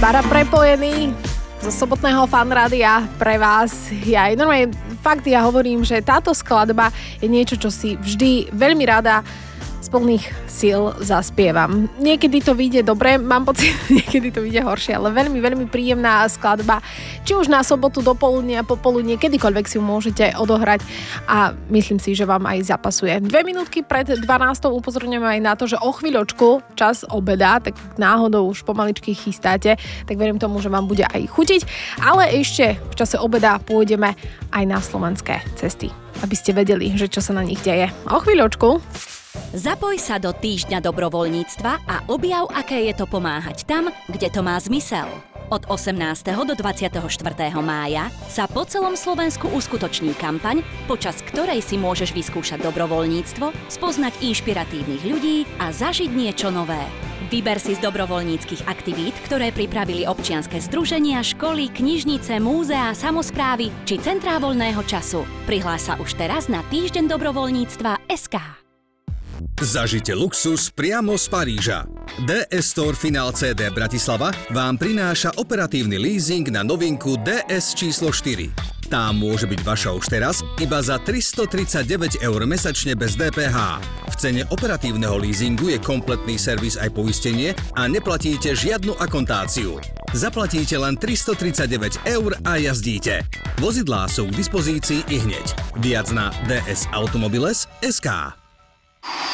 Bara prepojený zo sobotného fanrádia pre vás. Ja normálne fakt hovorím, že táto skladba je niečo, čo si vždy veľmi rada z plných síl zaspievam. Niekedy to vyjde dobre, mám pocit, niekedy to vyjde horšie, ale veľmi, veľmi príjemná skladba. Či už na sobotu do poludnia, popoludnie, kedykoľvek si ju môžete odohrať a myslím si, že vám aj zapasuje. 2 minútky pred 12. upozorňujem aj na to, že o chvíľočku čas obeda, tak náhodou už pomaličky chystáte, tak verím tomu, že vám bude aj chutiť, ale ešte v čase obeda pôjdeme aj na slovenské cesty, aby ste vedeli, že čo sa na nich deje. O chvíľočku. Zapoj sa do týždňa dobrovoľníctva a objav, aké je to pomáhať tam, kde to má zmysel. Od 18. do 24. mája sa po celom Slovensku uskutoční kampaň, počas ktorej si môžeš vyskúšať dobrovoľníctvo, spoznať inšpiratívnych ľudí a zažiť niečo nové. Vyber si z dobrovoľníckych aktivít, ktoré pripravili občianske združenia, školy, knižnice, múzeá, samosprávy či centrá voľného času. Prihlás sa už teraz na týždeň dobrovoľníctva.sk. Zažite luxus priamo z Paríža. DS Store Final CD Bratislava vám prináša operatívny leasing na novinku DS číslo 4. Tá môže byť vaša už teraz iba za 339 € mesačne bez DPH. V cene operatívneho leasingu je kompletný servis aj poistenie a neplatíte žiadnu akontáciu. Zaplatíte len 339 € a jazdíte. Vozidlá sú k dispozícii i hneď. Viac na dsautomobiles.sk.